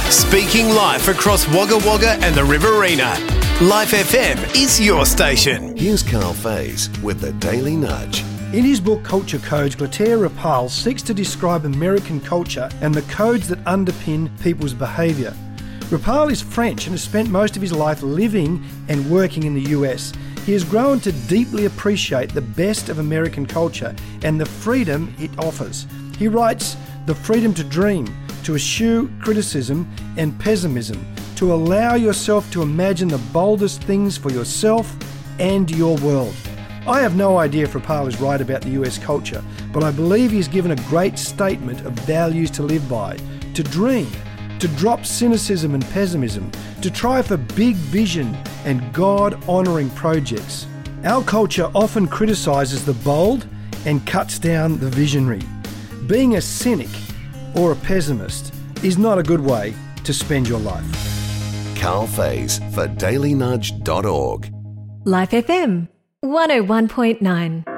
Speaking live across Wagga Wagga and the Riverina. Life FM is your station. Here's Carl Faze with the Daily Nudge. In his book Culture Codes, Glater Rapal seeks to describe American culture and the codes that underpin people's behaviour. Rapal is French and has spent most of his life living and working in the US. He has grown to deeply appreciate the best of American culture and the freedom it offers. He writes, the freedom to dream, to eschew criticism and pessimism, to allow yourself to imagine the boldest things for yourself and your world. I have no idea if Rapal is right about the US culture, but I believe he's given a great statement of values to live by, to dream, to drop cynicism and pessimism, to try for big vision and God-honouring projects. Our culture often criticises the bold and cuts down the visionary. Being a cynic or a pessimist is not a good way to spend your life. Carl Faze for dailynudge.org. Life FM 101.9.